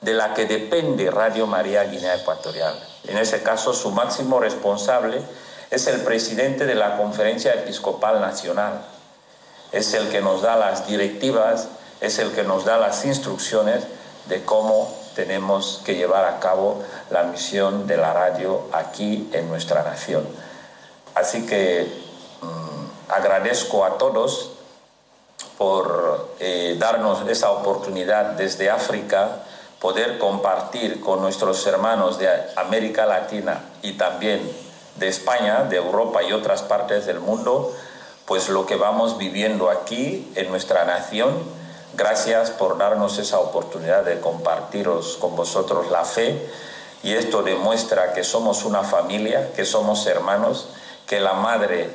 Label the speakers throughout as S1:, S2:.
S1: de la que depende Radio María Guinea Ecuatorial. En ese caso, su máximo responsable es el presidente de la Conferencia Episcopal Nacional. Es el que nos da las directivas, es el que nos da las instrucciones de cómo tenemos que llevar a cabo la misión de la radio aquí en nuestra nación. Así que agradezco a todos por darnos esa oportunidad desde África, poder compartir con nuestros hermanos de América Latina y también de España, de Europa y otras partes del mundo, pues lo que vamos viviendo aquí en nuestra nación. Gracias por darnos esa oportunidad de compartiros con vosotros la fe, y esto demuestra que somos una familia, que somos hermanos, que la Madre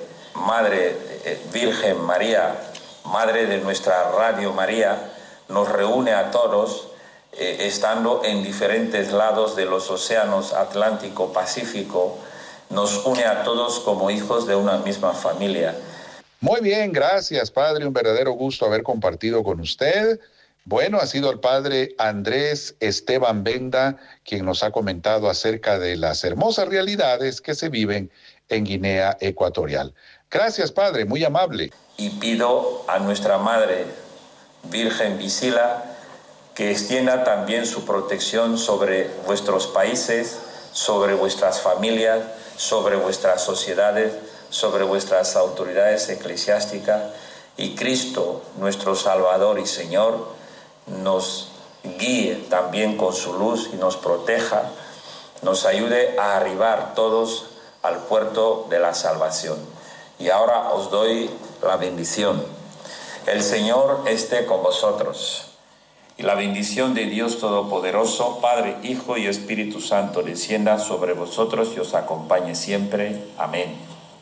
S1: Virgen María, Madre de nuestra Radio María, nos reúne a todos, estando en diferentes lados de los océanos Atlántico, Pacífico, nos une a todos como hijos de una misma familia.
S2: Muy bien, gracias, padre. Un verdadero gusto haber compartido con usted. Bueno, ha sido el padre Andrés Esteban Benda quien nos ha comentado acerca de las hermosas realidades que se viven en Guinea Ecuatorial. Gracias, padre, muy amable.
S1: Y pido a nuestra Madre Virgen Visila que extienda también su protección sobre vuestros países, sobre vuestras familias, sobre vuestras sociedades, sobre vuestras autoridades eclesiásticas, y Cristo, nuestro Salvador y Señor, nos guíe también con su luz y nos proteja, nos ayude a arribar todos al puerto de la salvación. Y ahora os doy la bendición. El Señor esté con vosotros. Y la bendición de Dios Todopoderoso, Padre, Hijo y Espíritu Santo, descienda sobre vosotros y os acompañe siempre. Amén.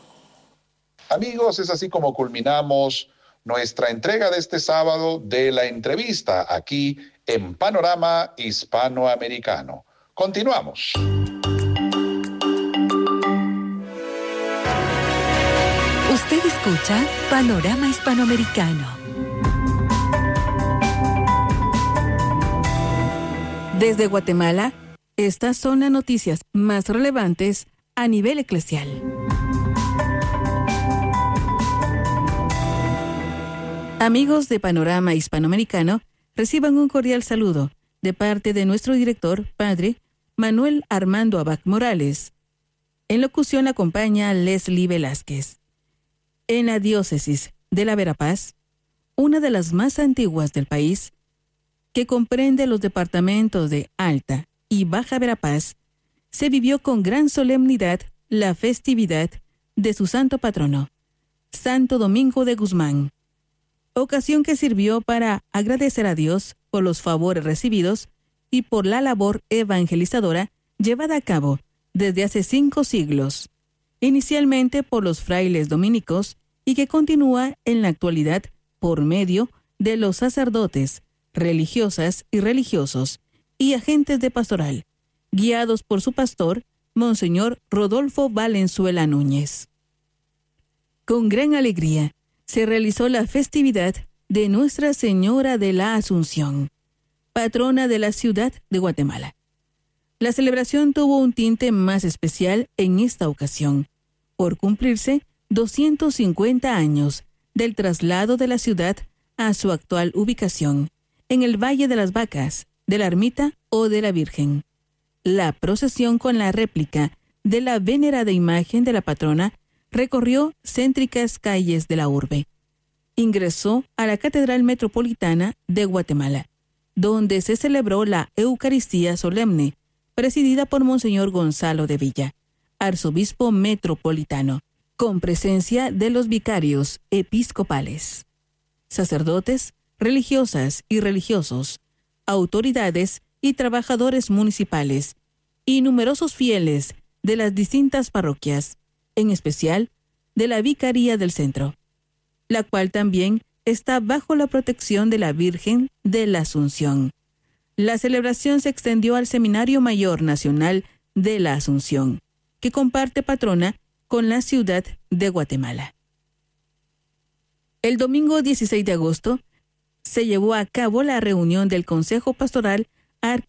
S2: Amigos, es así como culminamos nuestra entrega de este sábado de la entrevista aquí en Panorama Hispanoamericano. Continuamos.
S3: Usted escucha Panorama Hispanoamericano. Desde Guatemala, estas son las noticias más relevantes a nivel eclesial. Amigos de Panorama Hispanoamericano, reciban un cordial saludo de parte de nuestro director, Padre Manuel Armando Abad Morales. En locución acompaña Leslie Velázquez. En la diócesis de la Verapaz, una de las más antiguas del país, que comprende los departamentos de Alta y Baja Verapaz, se vivió con gran solemnidad la festividad de su santo patrono, Santo Domingo de Guzmán, ocasión que sirvió para agradecer a Dios por los favores recibidos y por la labor evangelizadora llevada a cabo desde hace 5 siglos, inicialmente por los frailes dominicos y que continúa en la actualidad por medio de los sacerdotes, religiosas y religiosos y agentes de pastoral, guiados por su pastor, Monseñor Rodolfo Valenzuela Núñez. Con gran alegría se realizó la festividad de Nuestra Señora de la Asunción, patrona de la ciudad de Guatemala. La celebración tuvo un tinte más especial en esta ocasión, por cumplirse 250 años del traslado de la ciudad a su actual ubicación, en el Valle de las Vacas, de la Ermita o de la Virgen. La procesión con la réplica de la venerada imagen de la patrona recorrió céntricas calles de la urbe. Ingresó a la Catedral Metropolitana de Guatemala, donde se celebró la Eucaristía Solemne, presidida por Monseñor Gonzalo de Villa, arzobispo metropolitano, con presencia de los vicarios episcopales, sacerdotes, religiosas y religiosos, autoridades y trabajadores municipales, y numerosos fieles de las distintas parroquias, en especial de la Vicaría del Centro, la cual también está bajo la protección de la Virgen de la Asunción. La celebración se extendió al Seminario Mayor Nacional de la Asunción, que comparte patrona con la ciudad de Guatemala. El domingo 16 de agosto se llevó a cabo la reunión del Consejo Pastoral